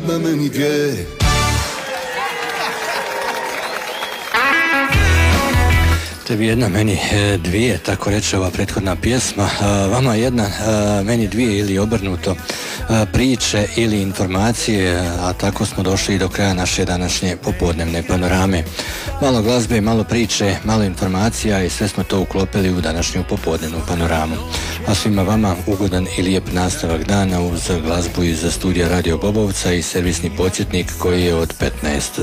jedna, meni dvije. Tebi jedna, meni dvije, tako reče ova prethodna pjesma. Vama jedna, meni dvije ili obrnuto, priče ili informacije, a tako smo došli i do kraja naše današnje popodnevne panorame. Malo glazbe, malo priče, malo informacija i sve smo to uklopili u današnju popodnevnu panoramu. A svima vama ugodan i lijep nastavak dana uz glazbu iz studija Radio Bobovca i servisni podsjetnik koji je od 15